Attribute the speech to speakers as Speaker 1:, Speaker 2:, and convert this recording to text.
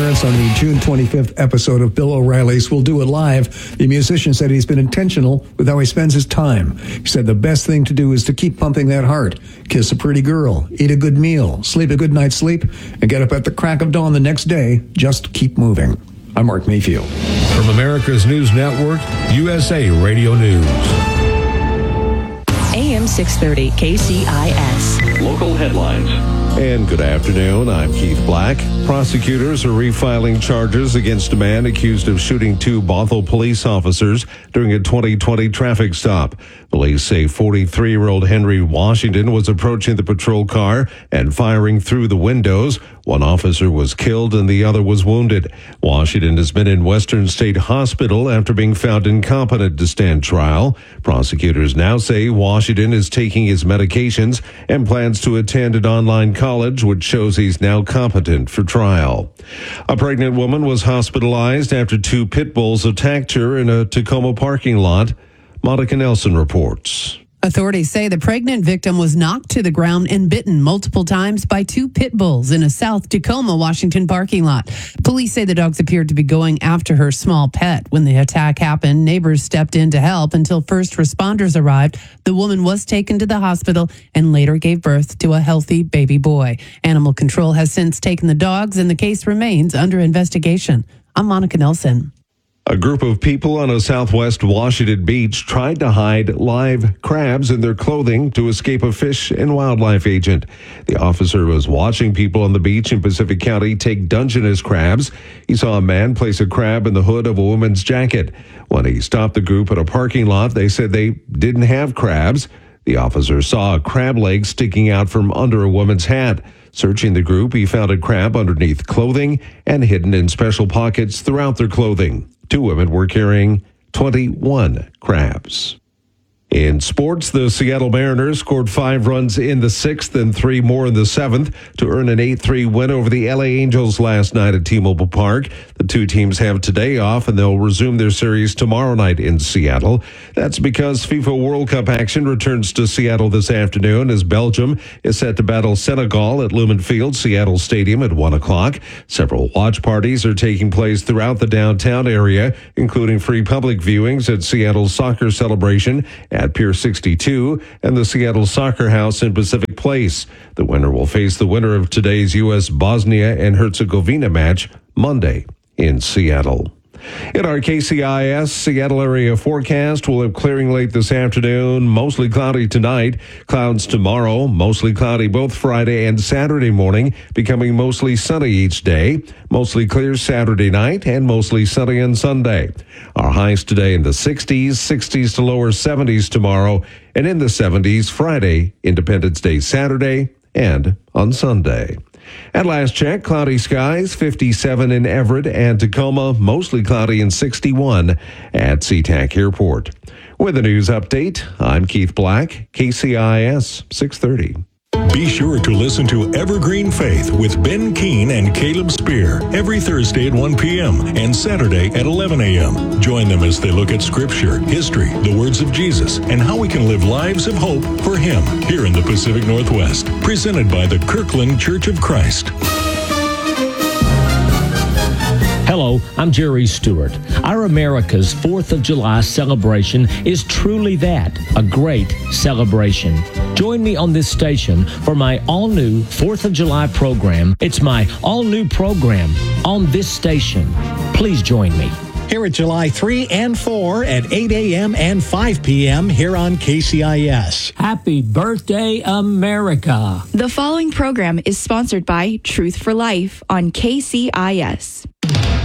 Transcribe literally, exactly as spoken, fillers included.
Speaker 1: appearance on the June twenty-fifth episode of Bill O'Reilly's We'll Do It Live, the musician said he's been intentional with how he spends his time. He said the best thing to do is to keep pumping that heart, kiss a pretty girl, eat a good meal, sleep a good night's sleep, and get up at the crack of dawn the next day. Just keep moving. I'm Mark Mayfield.
Speaker 2: From America's News Network, U S A Radio News.
Speaker 3: A M six thirty K C I S.
Speaker 4: Local headlines.
Speaker 5: And good afternoon, I'm Keith Black. Prosecutors are refiling charges against a man accused of shooting two Bothell police officers during a twenty twenty traffic stop. Police say forty-three-year-old Henry Washington was approaching the patrol car and firing through the windows. One officer was killed and the other was wounded. Washington has been in Western State Hospital after being found incompetent to stand trial. Prosecutors now say Washington is taking his medications and plans to attend an online college, which shows he's now competent for trial. A pregnant woman was hospitalized after two pit bulls attacked her in a Tacoma parking lot. Monica Nelson reports.
Speaker 6: Authorities say the pregnant victim was knocked to the ground and bitten multiple times by two pit bulls in a South Tacoma, Washington parking lot. Police say the dogs appeared to be going after her small pet. When the attack happened, neighbors stepped in to help until first responders arrived. The woman was taken to the hospital and later gave birth to a healthy baby boy. Animal Control has since taken the dogs and the case remains under investigation. I'm Monica Nelson.
Speaker 5: A group of people on a southwest Washington beach tried to hide live crabs in their clothing to escape a fish and wildlife agent. The officer was watching people on the beach in Pacific County take Dungeness crabs. He saw a man place a crab in the hood of a woman's jacket. When he stopped the group at a parking lot, they said they didn't have crabs. The officer saw a crab leg sticking out from under a woman's hat. Searching the group, he found a crab underneath clothing and hidden in special pockets throughout their clothing. Two women were carrying twenty-one crabs. In sports, the Seattle Mariners scored five runs in the sixth and three more in the seventh to earn an eight three win over the L A Angels last night at T-Mobile Park. The two teams have today off, and they'll resume their series tomorrow night in Seattle. That's because FIFA World Cup action returns to Seattle this afternoon as Belgium is set to battle Senegal at Lumen Field, Seattle Stadium at one o'clock. Several watch parties are taking place throughout the downtown area, including free public viewings at Seattle's soccer celebration at Pier sixty-two and the Seattle Soccer House in Pacific Place. The winner will face the winner of today's U S Bosnia and Herzegovina match Monday in Seattle. In our K C I S Seattle area forecast, we'll have clearing late this afternoon, mostly cloudy tonight, clouds tomorrow, mostly cloudy both Friday and Saturday morning, becoming mostly sunny each day, mostly clear Saturday night, and mostly sunny on Sunday. Our highs today in the sixties, sixties to lower seventies tomorrow, and in the seventies Friday, Independence Day Saturday, and on Sunday. At last check, cloudy skies, fifty-seven in Everett and Tacoma, mostly cloudy and sixty-one at SeaTac Airport. With a news update, I'm Keith Black, K C I S six thirty.
Speaker 7: Be sure to listen to Evergreen Faith with Ben Keene and Caleb Spear every Thursday at one p.m. and Saturday at eleven a.m. Join them as they look at Scripture, history, the words of Jesus, and how we can live lives of hope for Him here in the Pacific Northwest. Presented by the Kirkland Church of Christ.
Speaker 8: Hello, I'm Jerry Stewart. Our America's fourth of July celebration is truly that, a great celebration. Join me on this station for my all-new fourth of July program. It's my all-new program on this station. Please join me.
Speaker 9: Here at July three and four at eight a.m. and five p.m. here on K C I S.
Speaker 8: Happy birthday, America.
Speaker 10: The following program is sponsored by Truth for Life on K C I S.